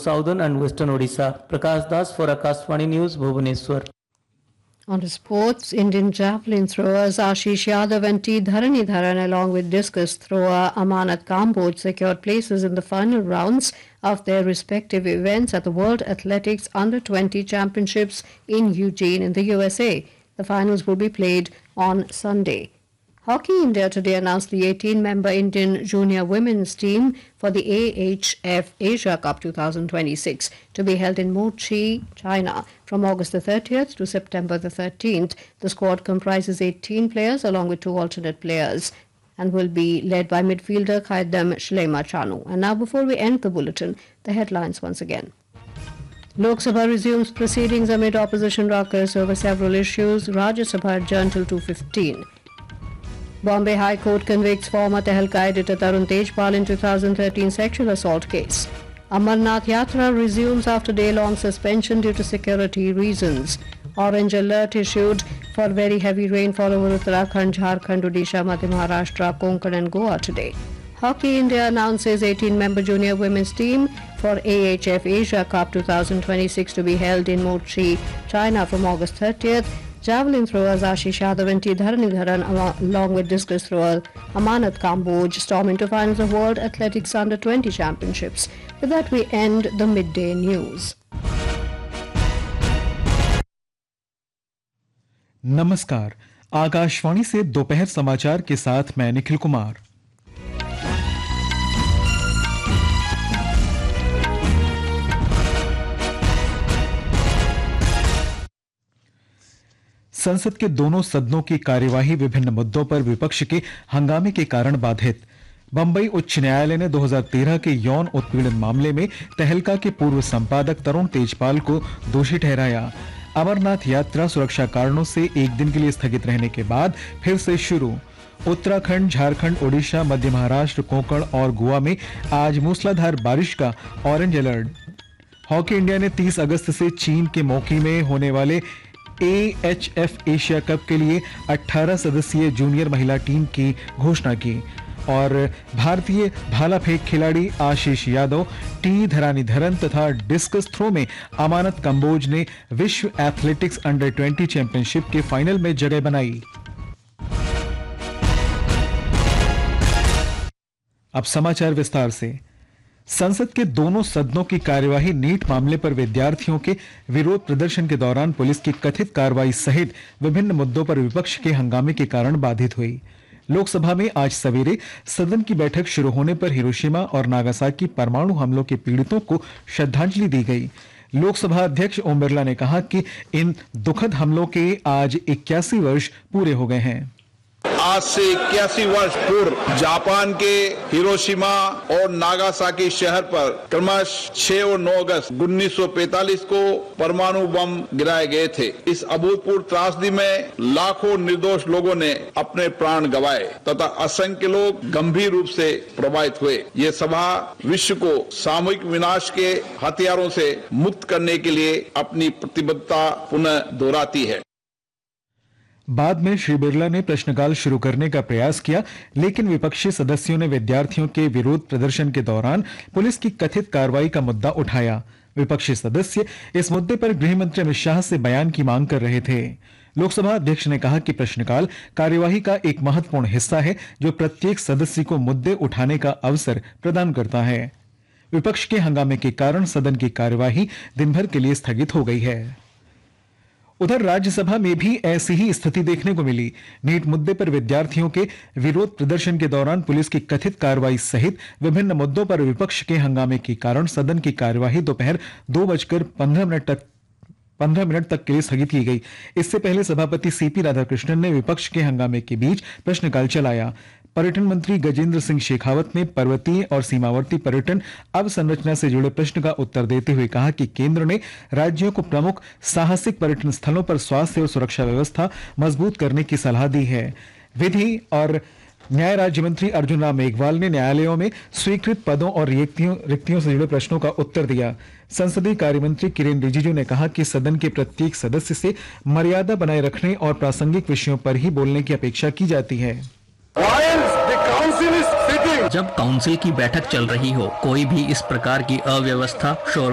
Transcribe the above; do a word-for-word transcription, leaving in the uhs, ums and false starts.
southern and western Odisha. Prakash Das for Akashvani News, Bhubaneswar. On to sports, Indian javelin throwers Ashish Yadav and T. Dharanidharan along with discus thrower Amanat Kamboj secured places in the final rounds of their respective events at the World Athletics Under twenty Championships in Eugene in the U S A. The finals will be played on Sunday. Hockey India today announced the eighteen-member Indian junior women's team for the A H F Asia Cup twenty twenty-six to be held in Mochi, China from August the thirtieth to September the thirteenth. The squad comprises eighteen players along with two alternate players and will be led by midfielder Khaidam Shlema Chanu. And now before we end the bulletin, the headlines once again. Lok Sabha resumes proceedings amid opposition ruckus over several issues. Rajya Sabha adjourned till two fifteen. Bombay High Court convicts former Tehelka editor Tarun Tejpal in two thousand thirteen sexual assault case. Amarnath Yatra resumes after day-long suspension due to security reasons. Orange alert issued for very heavy rainfall over Uttarakhand, Jharkhand, Odisha, Madhya Maharashtra, Konkan and Goa today. Hockey India announces eighteen-member junior women's team for A H F Asia Cup twenty twenty-six to be held in Mochi, China from August thirtieth. Javelin throwers Ashish Yadav and T. Dharanidharan along with discus thrower Amanat Kamboj storm into finals of World Athletics Under twenty Championships. With that we end the midday news. नमस्कार, आकाशवाणी से दोपहर समाचार के साथ मैं निखिल कुमार। संसद के दोनों सदनों की कार्यवाही विभिन्न मुद्दों पर विपक्ष के हंगामे के कारण बाधित। बंबई उच्च न्यायालय ने दो हज़ार तेरह के यौन उत्पीड़न मामले में तहलका के पूर्व संपादक तरुण तेजपाल को दोषी ठहराया। अमरनाथ यात्रा सुरक्षा कारणों से एक दिन के लिए स्थगित रहने के बाद फिर से शुरू। उत्तराखंड, झारखंड, ओडिशा, मध्य महाराष्ट्र, कोंकण और गोवा में आज मूसलाधार बारिश का ऑरेंज अलर्ट। हॉकी इंडिया ने तीस अगस्त से चीन के मोकी में होने वाले A H F Asia cup के लिए अठारह सदस्यीय जूनियर महिला टीम की घोषणा की और भारतीय भाला फेंक खिलाड़ी आशीष यादव, टी धरानीधरन तथा डिस्कस थ्रो में अमानत कंबोज ने विश्व एथलेटिक्स अंडर ट्वेंटी चैंपियनशिप के फाइनल में जगह बनाई। अब समाचार विस्तार से। संसद के दोनों सदनों की कार्यवाही नीट मामले पर विद्यार्थियों के विरोध प्रदर्शन के दौरान पुलिस की कथित कार्रवाई सहित विभिन्न मुद्दों पर विपक्ष के हंगामे के कारण बाधित हुई। लोकसभा में आज सवेरे सदन की बैठक शुरू होने पर हिरोशिमा और नागासाकी परमाणु हमलों के पीड़ितों को श्रद्धांजलि दी गई। लोकसभा अध्यक्ष ओम बिरला ने कहा कि इन दुखद हमलों के आज इक्यासी वर्ष पूरे हो गए हैं। आज से इक्यासी वर्ष पूर्व जापान के हिरोशिमा और नागासाकी शहर पर क्रमशः छह और नौ अगस्त उन्नीस सौ पैंतालीस को परमाणु बम गिराए गए थे। इस अभूतपूर्व त्रासदी में लाखों निर्दोष लोगों ने अपने प्राण गंवाए तथा असंख्य लोग गंभीर रूप से प्रभावित हुए। ये सभा विश्व को सामूहिक विनाश के हथियारों से मुक्त करने के लिए अपनी प्रतिबद्धता पुनः दोहराती है। बाद में श्री बिरला ने प्रश्नकाल शुरू करने का प्रयास किया, लेकिन विपक्षी सदस्यों ने विद्यार्थियों के विरोध प्रदर्शन के दौरान पुलिस की कथित कार्रवाई का मुद्दा उठाया। विपक्षी सदस्य इस मुद्दे पर गृह मंत्री अमित शाह से बयान की मांग कर रहे थे। लोकसभा अध्यक्ष ने कहा कि प्रश्नकाल कार्यवाही का एक महत्वपूर्ण हिस्सा है जो प्रत्येक सदस्य को मुद्दे उठाने का अवसर प्रदान करता है। विपक्ष के हंगामे के कारण सदन की कार्यवाही दिन भर के लिए स्थगित हो गई है। उधर राज्यसभा में भी ऐसी ही स्थिति देखने को मिली। नीट मुद्दे पर विद्यार्थियों के विरोध प्रदर्शन के दौरान पुलिस की कथित कार्रवाई सहित विभिन्न मुद्दों पर विपक्ष के हंगामे के कारण सदन की कार्यवाही दोपहर दो बजकर पंद्रह मिनट तक पंद्रह मिनट तक के लिए स्थगित की गई। इससे पहले सभापति सीपी राधाकृष्णन ने विपक्ष के हंगामे के बीच प्रश्नकाल चलाया। पर्यटन मंत्री गजेंद्र सिंह शेखावत ने पर्वतीय और सीमावर्ती पर्यटन अवसंरचना से जुड़े प्रश्न का उत्तर देते हुए कहा कि केंद्र ने राज्यों को प्रमुख साहसिक पर्यटन स्थलों पर स्वास्थ्य और सुरक्षा व्यवस्था मजबूत करने की सलाह दी है। विधि और न्याय राज्य मंत्री अर्जुन राम मेघवाल ने न्यायालयों में स्वीकृत पदों और रिक्तियों रिक्तियों से जुड़े प्रश्नों का उत्तर दिया। संसदीय कार्य मंत्री किरेन रिजिजू ने कहा कि सदन के प्रत्येक सदस्य से मर्यादा बनाए रखने और प्रासंगिक विषयों पर ही बोलने की अपेक्षा की जाती है। जब काउंसिल की बैठक चल रही हो, कोई भी इस प्रकार की अव्यवस्था, शोर